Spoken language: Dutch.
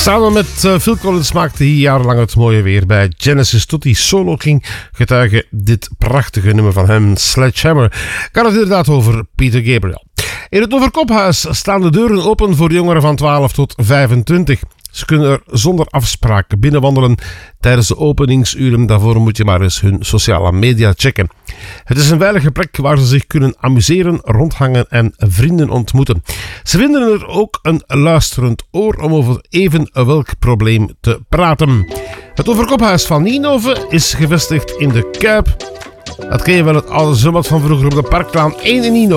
Samen met Phil Collins maakte hij jarenlang het mooie weer bij Genesis tot hij solo ging, getuige dit prachtige nummer van hem, Sledgehammer. Ik had het inderdaad over Peter Gabriel. In het Overkophuis staan de deuren open voor jongeren van 12 tot 25. Ze kunnen er zonder afspraak binnenwandelen tijdens de openingsuren. Daarvoor moet je maar eens hun sociale media checken. Het is een veilige plek waar ze zich kunnen amuseren, rondhangen en vrienden ontmoeten. Ze vinden er ook een luisterend oor om over even welk probleem te praten. Het Overkophuis van Nienhoven is gevestigd in de Kuip. Dat ken je wel, het oude zwembad van vroeger op de Parklaan 1 in Nienhoven.